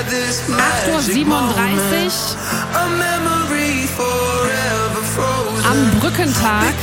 8:37 Uhr am Brückentag.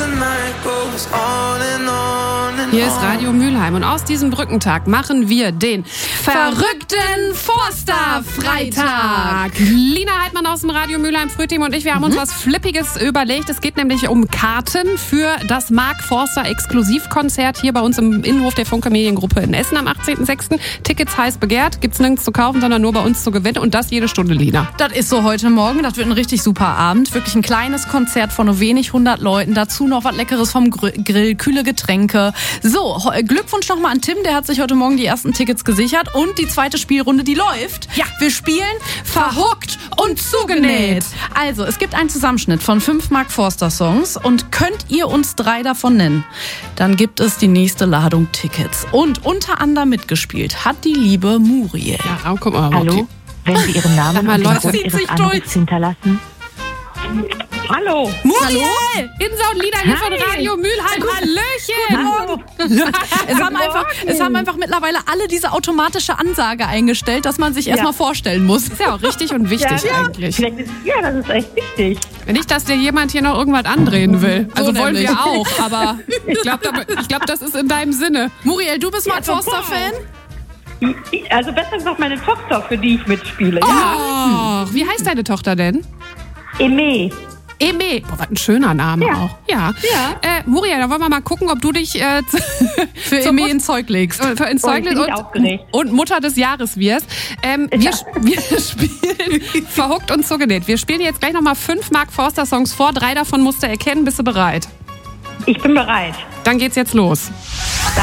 Hier ist Radio Mülheim und aus diesem Brückentag machen wir den verrückten Forster-Freitag. Lina Heidmann aus dem Radio Mülheim Frühteam und ich, wir haben uns was Flippiges überlegt. Es geht nämlich um Karten für das Mark Forster Exklusivkonzert hier bei uns im Innenhof der Funke Mediengruppe in Essen am 18.06. Tickets heiß begehrt, gibt's nirgends zu kaufen, sondern nur bei uns zu gewinnen und das jede Stunde, Lina. Das ist so heute Morgen, das wird ein richtig super Abend. Wirklich ein kleines Konzert von nur wenig 100 Leuten, dazu noch was Leckeres vom Grill, kühle Getränke. So, Glückwunsch nochmal an Tim, der hat sich heute Morgen die ersten Tickets gesichert und die zweite Spielrunde, die läuft. Ja, wir spielen Verhuckt und Zugenäht. Also, es gibt einen Zusammenschnitt von 5 Mark Forster Songs und könnt ihr uns 3 davon nennen, dann gibt es die nächste Ladung Tickets. Und unter anderem mitgespielt hat die liebe Muriel. Ja, guck mal. Hallo, wenn Sie Ihren Namen und den Grund Ihres Anrufs hinterlassen. Hallo. Muriel! Insa und Lina hier von Radio Mülheim. Hallöchen! Es haben einfach mittlerweile alle diese automatische Ansage eingestellt, dass man sich erstmal vorstellen muss. Ist ja auch richtig und wichtig eigentlich. Ja, das ist echt wichtig. Wenn nicht, dass dir jemand hier noch irgendwas andrehen will. Also So wollen nämlich. wir auch, aber ich glaub, das ist in deinem Sinne. Muriel, du bist Mark Forster-Fan? Also besser gesagt meine Tochter, für die ich mitspiele. Oh, wie heißt deine Tochter denn? Eme. Eme. Boah, was ein schöner Name auch. Ja. Muriel, da wollen wir mal gucken, ob du dich Für Eme ins Zeug legst. ins Zeug legst und Mutter des Jahres wirst. Wir spielen Verhuckt und Zugenäht. Wir spielen jetzt gleich nochmal 5 Mark Forster Songs vor. 3 davon musst du erkennen. Bist du bereit? Ich bin bereit. Dann geht's jetzt los.